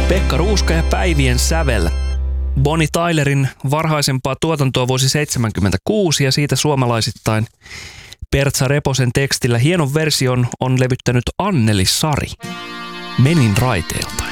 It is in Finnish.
Pekka Ruuska ja Päivien sävel. Bonnie Tylerin varhaisempaa tuotantoa vuosi 1976 ja siitä suomalaisittain Pertsa Reposen tekstillä hienon version on levyttänyt Anneli Sari. Menin raiteilta.